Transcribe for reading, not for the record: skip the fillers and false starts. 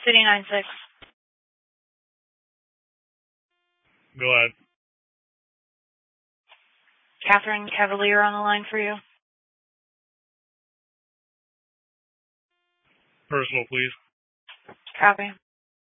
City 96. Go ahead. Catherine Cavalier on the line for you. Personal, please. Copy.